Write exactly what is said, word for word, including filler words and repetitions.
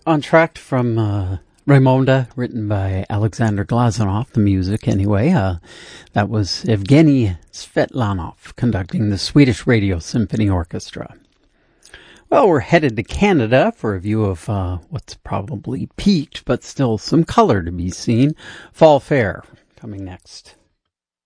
Entr'acte from uh, Raymonda, written by Alexander Glazunov, the music anyway. Uh, that was Evgeny Svetlanov conducting the Swedish Radio Symphony Orchestra. Well, we're headed to Canada for a view of uh, what's probably peaked, but still some color to be seen. Fall Fair coming next.